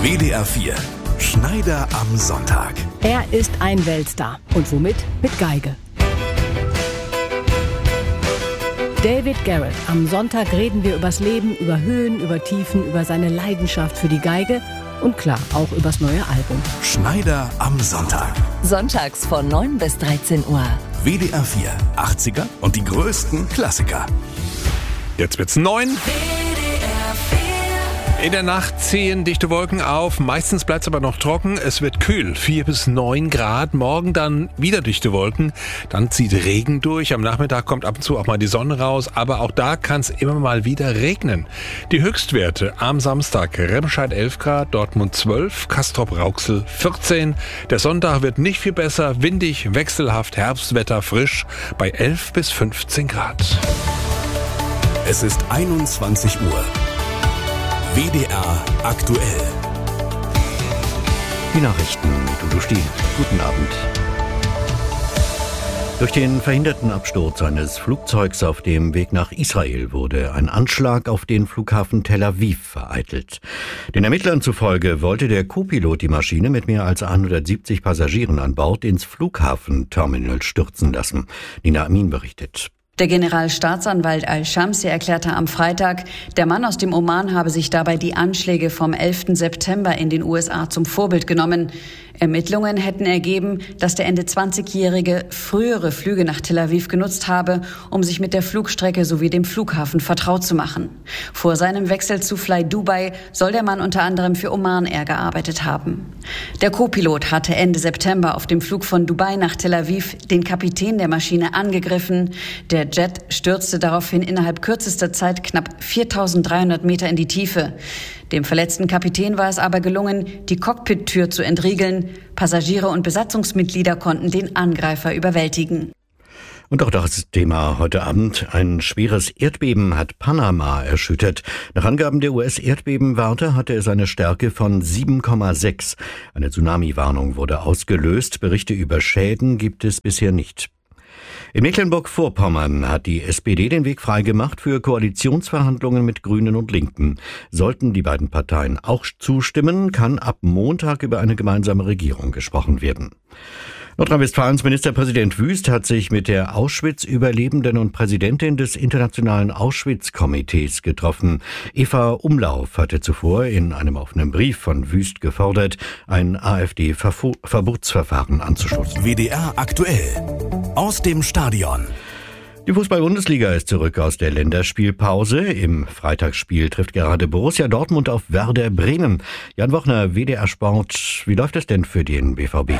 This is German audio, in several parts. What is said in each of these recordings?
WDR 4. Schneider am Sonntag. Er ist ein Weltstar. Und womit? Mit Geige. David Garrett. Am Sonntag reden wir übers Leben, über Höhen, über Tiefen, über seine Leidenschaft für die Geige und klar, auch übers neue Album. Schneider am Sonntag. Sonntags von 9 bis 13 Uhr. WDR 4. 80er und die größten Klassiker. Jetzt wird's 9. In der Nacht ziehen dichte Wolken auf, meistens bleibt es aber noch trocken, es wird kühl, 4 bis 9 Grad, morgen dann wieder dichte Wolken, dann zieht Regen durch, am Nachmittag kommt ab und zu auch mal die Sonne raus, aber auch da kann es immer mal wieder regnen. Die Höchstwerte am Samstag, Remscheid 11 Grad, Dortmund 12, Castrop-Rauxel 14, der Sonntag wird nicht viel besser, windig, wechselhaft, Herbstwetter frisch bei 11 bis 15 Grad. Es ist 21 Uhr. WDR aktuell. Die Nachrichten mit Udo Stiel. Guten Abend. Durch den verhinderten Absturz eines Flugzeugs auf dem Weg nach Israel wurde ein Anschlag auf den Flughafen Tel Aviv vereitelt. Den Ermittlern zufolge wollte der Co-Pilot die Maschine mit mehr als 170 Passagieren an Bord ins Flughafenterminal stürzen lassen. Nina Amin berichtet. Der Generalstaatsanwalt Al-Shamsi erklärte am Freitag, der Mann aus dem Oman habe sich dabei die Anschläge vom 11. September in den USA zum Vorbild genommen. Ermittlungen hätten ergeben, dass der Ende 20-Jährige frühere Flüge nach Tel Aviv genutzt habe, um sich mit der Flugstrecke sowie dem Flughafen vertraut zu machen. Vor seinem Wechsel zu Fly Dubai soll der Mann unter anderem für Oman Air gearbeitet haben. Der Co-Pilot hatte Ende September auf dem Flug von Dubai nach Tel Aviv den Kapitän der Maschine angegriffen. Der Jet stürzte daraufhin innerhalb kürzester Zeit knapp 4.300 Meter in die Tiefe. Dem verletzten Kapitän war es aber gelungen, die Cockpit-Tür zu entriegeln. Passagiere und Besatzungsmitglieder konnten den Angreifer überwältigen. Und auch das Thema heute Abend. Ein schweres Erdbeben hat Panama erschüttert. Nach Angaben der US-Erdbebenwarte hatte es eine Stärke von 7,6. Eine Tsunami-Warnung wurde ausgelöst. Berichte über Schäden gibt es bisher nicht. In Mecklenburg-Vorpommern hat die SPD den Weg freigemacht für Koalitionsverhandlungen mit Grünen und Linken. Sollten die beiden Parteien auch zustimmen, kann ab Montag über eine gemeinsame Regierung gesprochen werden. Nordrhein-Westfalens Ministerpräsident Wüst hat sich mit der Auschwitz-Überlebenden und Präsidentin des Internationalen Auschwitz-Komitees getroffen. Eva Umlauf hatte zuvor in einem offenen Brief von Wüst gefordert, ein AfD-Verbotsverfahren anzustoßen. WDR aktuell. Aus dem Stadion. Die Fußball-Bundesliga ist zurück aus der Länderspielpause. Im Freitagsspiel trifft gerade Borussia Dortmund auf Werder Bremen. Jan Wochner, WDR Sport. Wie läuft es denn für den BVB?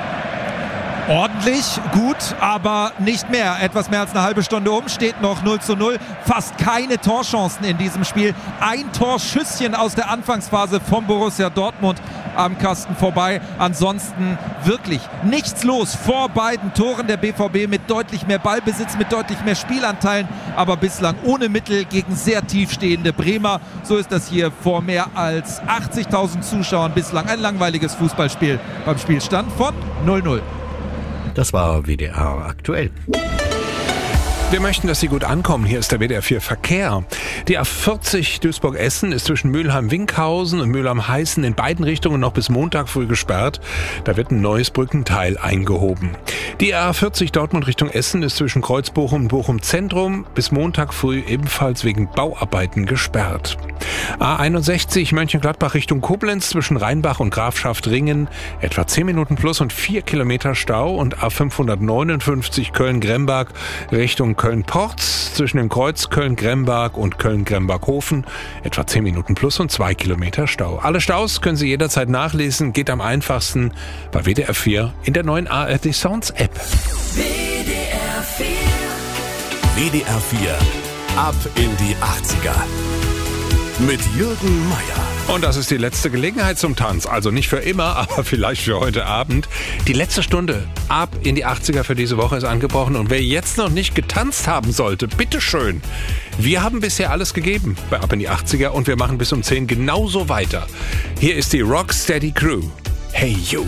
Ordentlich, gut, aber nicht mehr. Etwas mehr als eine halbe Stunde steht noch 0:0. Fast keine Torchancen in diesem Spiel. Ein Torschüsschen aus der Anfangsphase vom Borussia Dortmund am Kasten vorbei. Ansonsten wirklich nichts los vor beiden Toren. Der BVB mit deutlich mehr Ballbesitz, mit deutlich mehr Spielanteilen, aber bislang ohne Mittel gegen sehr tiefstehende Bremer. So ist das hier vor mehr als 80.000 Zuschauern bislang ein langweiliges Fußballspiel beim Spielstand von 0:0. Das war WDR aktuell. Wir möchten, dass Sie gut ankommen. Hier ist der WDR 4 Verkehr. Die A40 Duisburg-Essen ist zwischen Mülheim-Winkhausen und Mülheim-Heißen in beiden Richtungen noch bis Montag früh gesperrt. Da wird ein neues Brückenteil eingehoben. Die A40 Dortmund Richtung Essen ist zwischen Kreuzbochum und Bochum-Zentrum bis Montag früh ebenfalls wegen Bauarbeiten gesperrt. A61 Mönchengladbach Richtung Koblenz zwischen Rheinbach und Grafschaft-Ringen etwa 10 Minuten plus und 4 Kilometer Stau und A559 Köln-Gremberg Richtung Köln-Porz zwischen dem Kreuz Köln-Gremberg und Köln-Gremberg-Hofen etwa 10 Minuten plus und 2 Kilometer Stau. Alle Staus können Sie jederzeit nachlesen, geht am einfachsten bei WDR 4 in der neuen ARD Sounds App. WDR 4. WDR 4. Ab in die 80er. Mit Jürgen Meier. Und das ist die letzte Gelegenheit zum Tanz. Also nicht für immer, aber vielleicht für heute Abend. Die letzte Stunde ab in die 80er für diese Woche ist angebrochen. Und wer jetzt noch nicht getanzt haben sollte, bitteschön. Wir haben bisher alles gegeben bei Ab in die 80er und wir machen bis um 10 genauso weiter. Hier ist die Rocksteady Crew. Hey You.